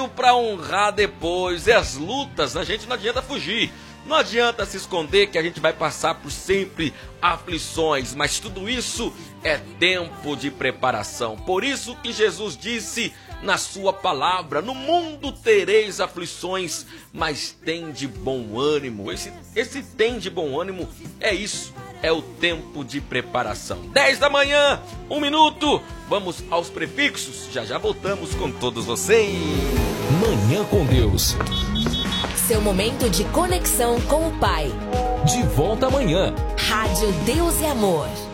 veio para honrar depois. E as lutas, a gente não adianta fugir. Não adianta se esconder que a gente vai passar por sempre aflições, mas tudo isso é tempo de preparação. Por isso que Jesus disse na sua palavra: no mundo tereis aflições, mas tem de bom ânimo. Esse tem de bom ânimo é isso, é o tempo de preparação. 10 da manhã, 1 minuto, vamos aos prefixos, já voltamos com todos vocês. Manhã com Deus. Seu momento de conexão com o Pai. De volta amanhã. Rádio Deus e Amor.